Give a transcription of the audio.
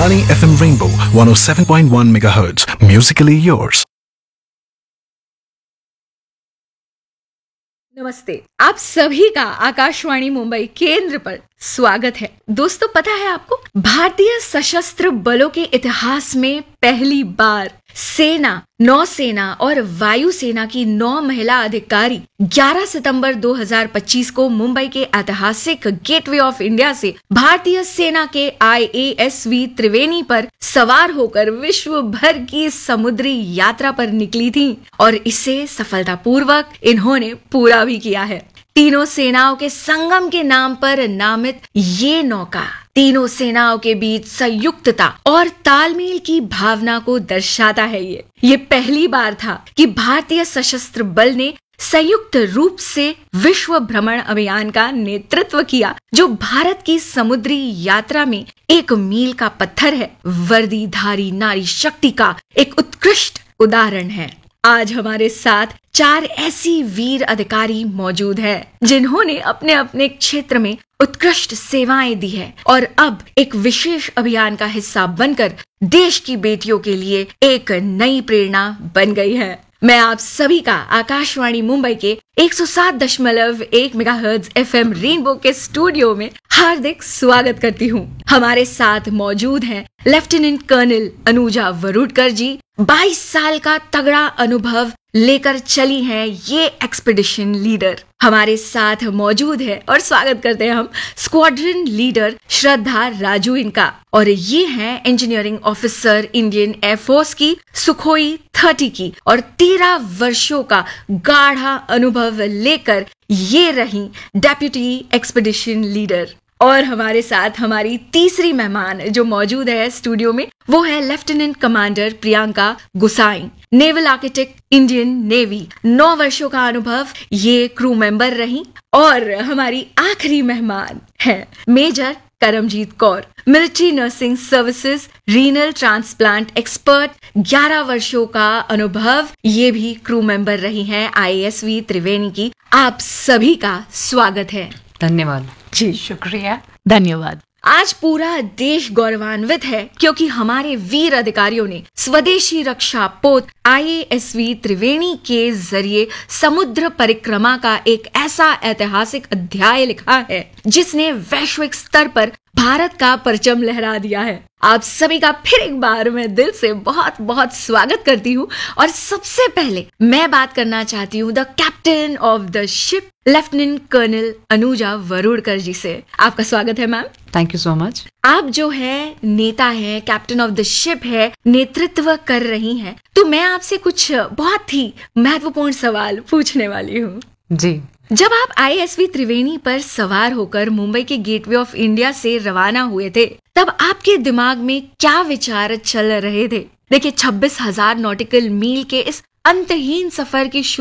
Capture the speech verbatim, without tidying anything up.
Akashvani F M Rainbow one oh seven point one megahertz. Musically yours. नमस्ते, आप सभी का आकाशवाणी मुंबई केंद्र पर स्वागत है। दोस्तों, पता है आपको, भारतीय सशस्त्र बलों के इतिहास में पहली बार सेना, नौसेना और वायुसेना की नौ महिला अधिकारी ग्यारह सितंबर दो हज़ार पच्चीस को मुंबई के ऐतिहासिक गेटवे ऑफ इंडिया से भारतीय सेना के आई ए एस वी त्रिवेणी पर सवार होकर विश्व भर की समुद्री यात्रा पर निकली थी और इसे सफलतापूर्वक इन्होंने पूरा भी किया है। तीनों सेनाओं के संगम के नाम पर नामित ये नौका तीनों सेनाओं के बीच संयुक्तता और तालमेल की भावना को दर्शाता है। ये ये पहली बार था कि भारतीय सशस्त्र बल ने संयुक्त रूप से विश्व भ्रमण अभियान का नेतृत्व किया, जो भारत की समुद्री यात्रा में एक मील का पत्थर है। वर्दीधारी नारी शक्ति का एक उत्कृष्ट उदाहरण है। आज हमारे साथ चार ऐसी वीर अधिकारी मौजूद हैं, जिन्होंने अपने अपने क्षेत्र में उत्कृष्ट सेवाएं दी है और अब एक विशेष अभियान का हिस्सा बनकर देश की बेटियों के लिए एक नई प्रेरणा बन गई है। मैं आप सभी का आकाशवाणी मुंबई के एक सौ सात दशमलव एक मेगाहर्ट्ज एफ एम रेनबो के स्टूडियो में हार्दिक स्वागत करती हूँ। हमारे साथ मौजूद हैं लेफ्टिनेंट कर्नल अनुजा वरुडकर जी। बाईस साल का तगड़ा अनुभव लेकर चली हैं ये एक्सपीडिशन लीडर। हमारे साथ मौजूद है और स्वागत करते हैं हम स्क्वाड्रन लीडर श्रद्धा राजू इनका, और ये हैं इंजीनियरिंग ऑफिसर इंडियन एयरफोर्स की सुखोई थर्टी की, और तेरह वर्षों का गाढ़ा अनुभव लेकर ये रही डेप्यूटी एक्सपीडिशन लीडर। और हमारे साथ हमारी तीसरी मेहमान जो मौजूद है स्टूडियो में, वो है लेफ्टिनेंट कमांडर प्रियंका गुसाई, नेवल आर्किटेक्ट इंडियन नेवी। नौ वर्षों का अनुभव, ये क्रू मेंबर रही। और हमारी आखिरी मेहमान है major Karamjit Kaur, military nursing services renal transplant expert, ग्यारह वर्षों का अनुभव, ये भी क्रू मेंबर रही हैं आई ए एस वी त्रिवेणी की। आप सभी का स्वागत है। धन्यवाद जी, शुक्रिया, धन्यवाद। आज पूरा देश गौरवान्वित है क्योंकि हमारे वीर अधिकारियों ने स्वदेशी रक्षा पोत आई ए एस वी त्रिवेणी के जरिए समुद्र परिक्रमा का एक ऐसा ऐतिहासिक अध्याय लिखा है जिसने वैश्विक स्तर पर भारत का परचम लहरा दिया है। आप सभी का फिर एक बार मैं दिल से बहुत बहुत स्वागत करती हूँ। और सबसे पहले मैं बात करना चाहती हूँ the captain of the ship, lieutenant colonel Anuja वरुडकर जी से। आपका स्वागत है ma'am. Thank you so much. आप जो है नेता है, कैप्टन ऑफ द शिप है, नेतृत्व कर रही हैं, तो मैं आपसे कुछ बहुत ही महत्वपूर्ण सवाल पूछने वाली हूँ। जी, जब आप आई ए एस वी त्रिवेणी पर सवार होकर मुंबई के गेटवे ऑफ इंडिया से रवाना हुए थे, तब आपके दिमाग में क्या विचार चल रहे थे? देखिए, छब्बीस हजार नॉटिकल मील के इस अंतहीन सफर की